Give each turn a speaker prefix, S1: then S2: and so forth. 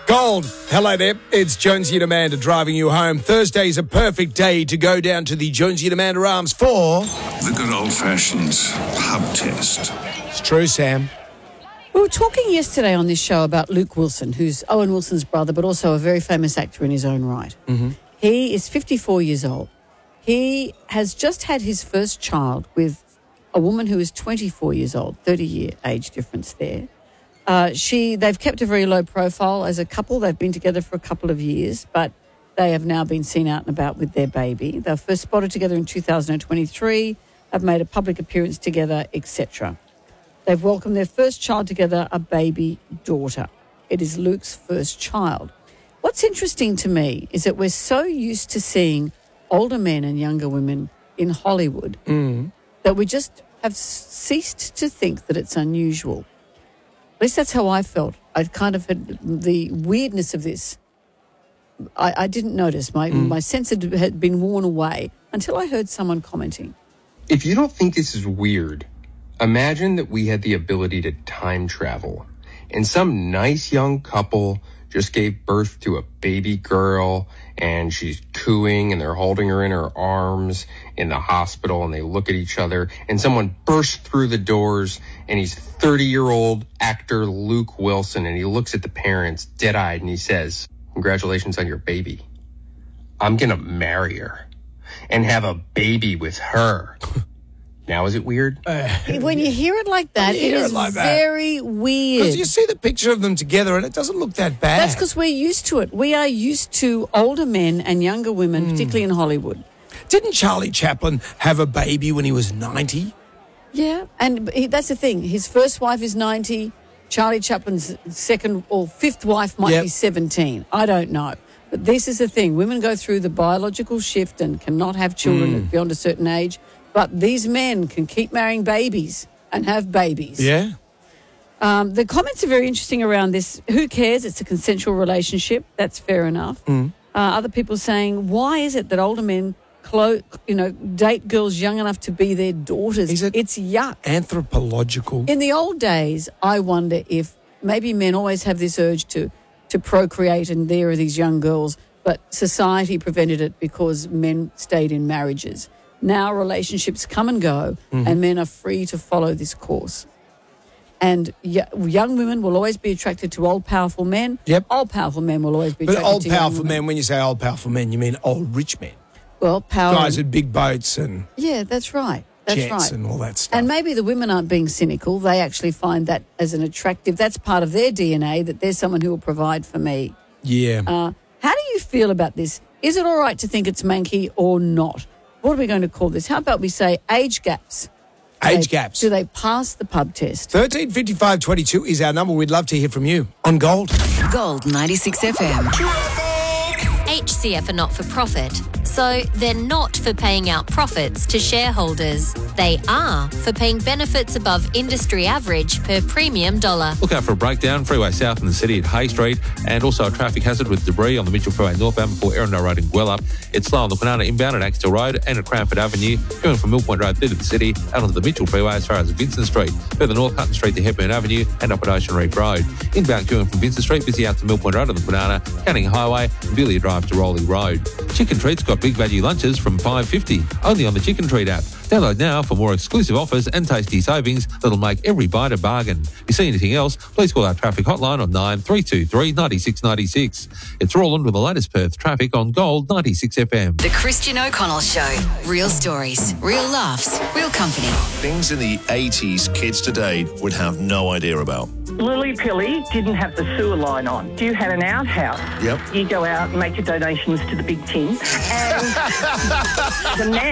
S1: Gold. Hello there. It's Jonesy and Amanda driving you home. Thursday's a perfect day to go down to the Jonesy and Amanda Arms for
S2: the good old-fashioned pub test.
S1: It's true, Sam.
S3: We were talking yesterday on this show about Luke Wilson, who's Owen Wilson's brother, but also a very famous actor in his own right. Mm-hmm. He is 54 years old. He has just had his first child with a woman who is 24 years old, 30-year age difference there. They've kept a very low profile as a couple. They've been together for a couple of years, but they have now been seen out and about with their baby. They were first spotted together in 2023, have made a public appearance together, etc. They've welcomed their first child together, a baby daughter. It is Luke's first child. What's interesting to me is that we're so used to seeing older men and younger women in Hollywood that we just have ceased to think that it's unusual. At least that's how I felt. I kind of had the weirdness of this. I didn't notice. My sense had been worn away until I heard someone commenting.
S4: If you don't think this is weird, imagine that we had the ability to time travel and some nice young couple just gave birth to a baby girl and she's cooing and they're holding her in her arms in the hospital and they look at each other and someone bursts through the doors and he's 30-year-old actor Luke Wilson and he looks at the parents dead-eyed and he says, "Congratulations on your baby. I'm going to marry her and have a baby with her." Now, is it weird?
S3: When you hear it like that, it is very weird.
S1: Because you see the picture of them together and it doesn't look that bad.
S3: That's because we're used to it. We are used to older men and younger women, particularly in Hollywood.
S1: Didn't Charlie Chaplin have a baby when he was 90?
S3: Yeah, and that's the thing. His first wife is 90. Charlie Chaplin's second or fifth wife might be 17. I don't know. But this is the thing. Women go through the biological shift and cannot have children beyond a certain age. But these men can keep marrying babies and have babies.
S1: Yeah.
S3: The comments are very interesting around this. Who cares? It's a consensual relationship. That's fair enough. Other people saying, why is it that older men date girls young enough to be their daughters? It's yuck.
S1: Anthropological.
S3: In the old days, I wonder if maybe men always have this urge to procreate and there are these young girls, but society prevented it because men stayed in marriages. Now relationships come and go and men are free to follow this course. And young women will always be attracted to old, powerful men.
S1: Yep.
S3: Old, powerful men will always be attracted to young women.
S1: But old, powerful men, when you say old, powerful men, you mean old, rich men.
S3: Well, power...
S1: Guys with big boats and...
S3: Yeah, that's right. That's
S1: jets
S3: right.
S1: And all that stuff.
S3: And maybe the women aren't being cynical. They actually find that as an attractive... That's part of their DNA, that there's someone who will provide for me.
S1: Yeah.
S3: How do you feel about this? Is it all right to think it's manky or not? What are we going to call this? How about we say age gaps?
S1: Age gaps.
S3: Do they pass the pub test?
S1: 13 55 22 is our number. We'd love to hear from you on Gold.
S5: Gold 96 FM.
S6: HCF are not for profit, so they're not for paying out profits to shareholders. They are for paying benefits above industry average per premium dollar.
S7: Look out for a breakdown, freeway south in the city at Hay Street, and also a traffic hazard with debris on the Mitchell Freeway northbound before Erindale Road in Gwelup. It's slow on the Kwinana inbound at Axtell Road and at Cranford Avenue, going from Mill Point Road through to the city, out onto the Mitchell Freeway as far as Vincent Street, further north Hutton Street to Hepburn Avenue and up at Ocean Reef Road. Inbound queuing from Vincent Street, busy out to Mill Point Road on the Kwinana, Canning Highway and Belia Drive to Rowley Road. Chicken Treat's got big value lunches from $5.50, only on the Chicken Treat app. Download now for more exclusive offers and tasty savings that'll make every bite a bargain. If you see anything else, please call our traffic hotline on 9323 9696. It's Roland with the latest Perth traffic on Gold 96 FM.
S5: The Christian O'Connell Show. Real stories, real laughs, real company.
S2: Things in the 80s kids today would have no idea about.
S8: Lily Pilly didn't have the sewer line on. You had an outhouse.
S2: Yep.
S8: You go out and make your donations to the big tin. And the